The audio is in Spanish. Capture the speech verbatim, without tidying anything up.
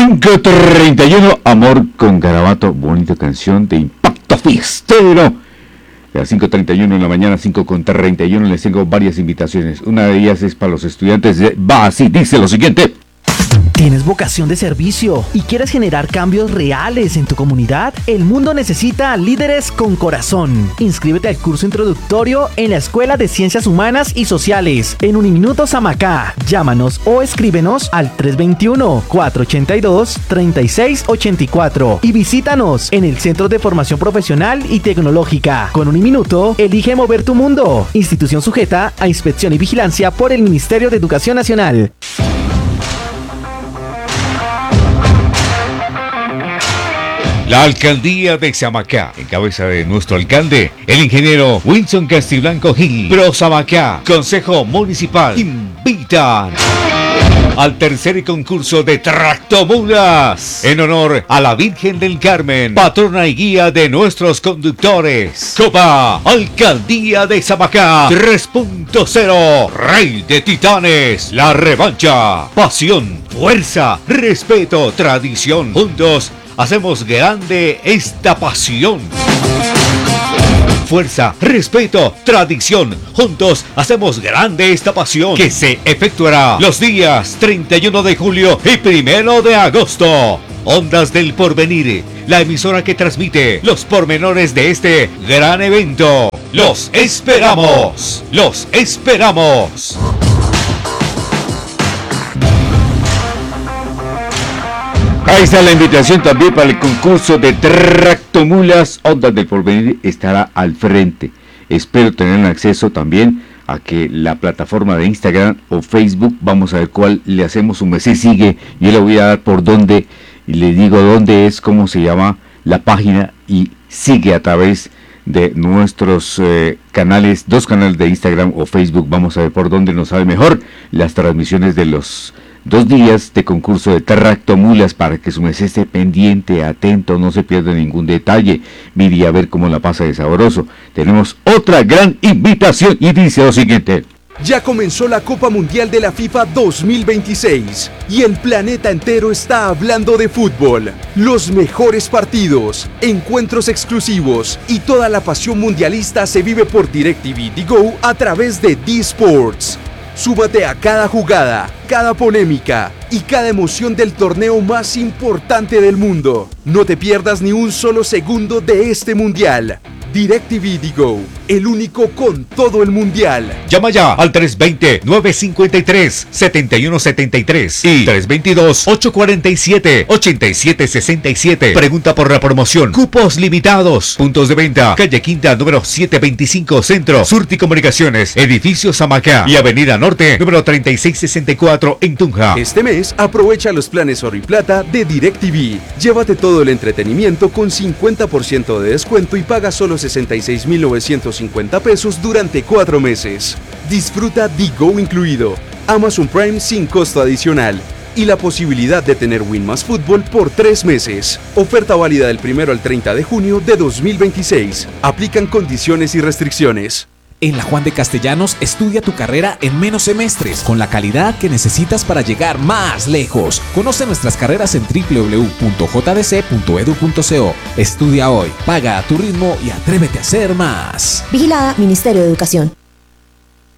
cinco treinta y uno, Amor con Garabato, bonita canción de impacto fiestero. A las cinco treinta y uno en la mañana, cinco treinta y uno, les tengo varias invitaciones. Una de ellas es para los estudiantes de... Va así, dice lo siguiente. ¿Tienes vocación de servicio y quieres generar cambios reales en tu comunidad? El mundo necesita líderes con corazón. Inscríbete al curso introductorio en la Escuela de Ciencias Humanas y Sociales en Uniminuto Samacá. Llámanos o escríbenos al tres dos uno, cuatro ocho dos, tres seis ocho cuatro y visítanos en el Centro de Formación Profesional y Tecnológica. Con Uniminuto, elige mover tu mundo. Institución sujeta a inspección y vigilancia por el Ministerio de Educación Nacional. La alcaldía de Samacá, en cabeza de nuestro alcalde, el ingeniero Wilson Castiblanco Gil. Pro Samacá, Consejo Municipal, invitan al tercer concurso de tractomulas en honor a la Virgen del Carmen, patrona y guía de nuestros conductores. Copa Alcaldía de Samacá tres punto cero, Rey de Titanes, la revancha, pasión, fuerza, respeto, tradición. Juntos hacemos grande esta pasión. Fuerza, respeto, tradición. Juntos hacemos grande esta pasión que se efectuará los días treinta y uno de julio y primero de agosto. Ondas del Porvenir, la emisora que transmite los pormenores de este gran evento. ¡Los esperamos! ¡Los esperamos! Ahí está la invitación también para el concurso de tractomulas. Ondas del Porvenir estará al frente. Espero tener acceso también a que la plataforma de Instagram o Facebook, vamos a ver cuál le hacemos un mes. Sigue, yo le voy a dar por dónde y le digo dónde es, cómo se llama la página, y sigue a través de nuestros eh, canales, dos canales de Instagram o Facebook. Vamos a ver por dónde nos sabe mejor las transmisiones de los dos días de concurso de tractomulas, para que su merced esté pendiente, atento, no se pierda ningún detalle. Mire a ver cómo la pasa de sabroso. Tenemos otra gran invitación y dice lo siguiente. Ya comenzó la Copa Mundial de la FIFA dos mil veintiséis y el planeta entero está hablando de fútbol. Los mejores partidos, encuentros exclusivos y toda la pasión mundialista se vive por DirecTV D Go a través de D Sports. Súmate a cada jugada, cada polémica y cada emoción del torneo más importante del mundo. No te pierdas ni un solo segundo de este mundial. DirecTV D Go, el único con todo el mundial. Llama ya al tres dos cero, nueve cinco tres, siete uno siete tres y tres dos dos, ocho cuatro siete, ocho siete seis siete. Pregunta por la promoción. Cupos limitados. Puntos de venta: calle Quinta, número setecientos veinticinco, Centro, Surti Comunicaciones, Edificio Samacá, y Avenida Norte, número treinta y seis sesenta y cuatro en Tunja. Este mes aprovecha los planes Oro y Plata de DirecTV. Llévate todo el entretenimiento con cincuenta por ciento de descuento y paga solo sesenta y seis mil novecientos cincuenta pesos durante cuatro meses. Disfruta D Go incluido, Amazon Prime sin costo adicional y la posibilidad de tener Win Más Fútbol por tres meses. Oferta válida del primero al treinta de junio de dos mil veintiséis. Aplican condiciones y restricciones. En la Juan de Castellanos, estudia tu carrera en menos semestres, con la calidad que necesitas para llegar más lejos. Conoce nuestras carreras en doble u doble u doble u punto j d c punto e d u punto c o. Estudia hoy, paga a tu ritmo y atrévete a ser más. Vigilada Ministerio de Educación.